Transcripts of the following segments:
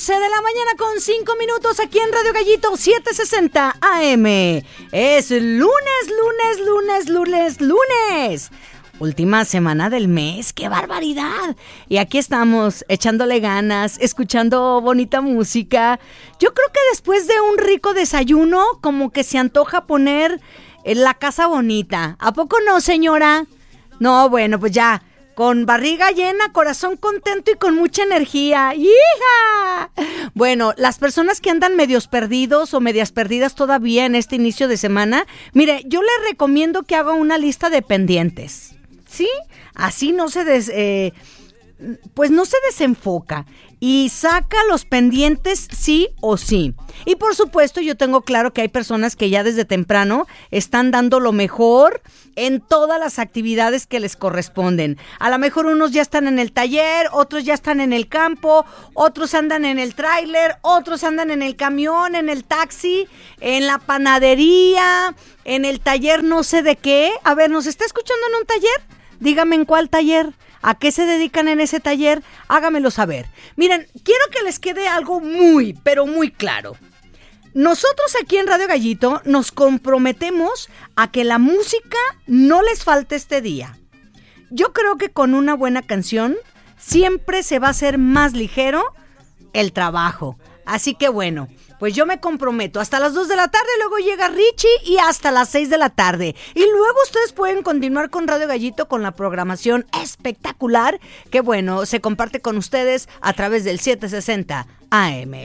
11 de la mañana con 5 minutos aquí en Radio Gallito 760 AM. Es lunes. Última semana del mes, ¡qué barbaridad! Y aquí estamos, echándole ganas, escuchando bonita música. Yo creo que después de un rico desayuno, como que se antoja poner la casa bonita. ¿A poco no, señora? No, bueno, pues ya, con barriga llena, corazón contento y con mucha energía. ¡Hija! Bueno, las personas que andan medios perdidos o medias perdidas todavía en este inicio de semana, mire, yo les recomiendo que haga una lista de pendientes. ¿Sí? Así no se desenfoca y saca los pendientes sí o sí. Y por supuesto yo tengo claro que hay personas que ya desde temprano están dando lo mejor en todas las actividades que les corresponden. A lo mejor unos ya están en el taller, otros ya están en el campo, otros andan en el tráiler, otros andan en el camión, en el taxi, en la panadería, en el taller no sé de qué. A ver, ¿nos está escuchando en un taller? Dígame en cuál taller, a qué se dedican en ese taller, hágamelo saber. Miren, quiero que les quede algo muy, pero muy claro. Nosotros aquí en Radio Gallito nos comprometemos a que la música no les falte este día. Yo creo que con una buena canción siempre se va a hacer más ligero el trabajo. Así que bueno, pues yo me comprometo hasta las 2 de la tarde, luego llega Richie y hasta las 6 de la tarde. Y luego ustedes pueden continuar con Radio Gallito con la programación espectacular que bueno, se comparte con ustedes a través del 760 AM.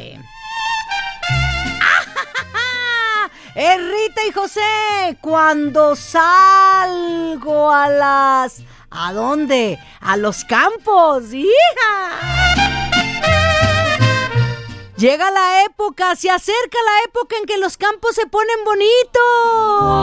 Es Rita y José, cuando salgo ¿a dónde? A los campos, hija. Llega la época, se acerca la época en que los campos se ponen bonitos.